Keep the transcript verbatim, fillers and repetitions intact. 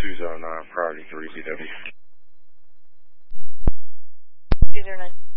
two zero nine, priority three B W. two zero nine.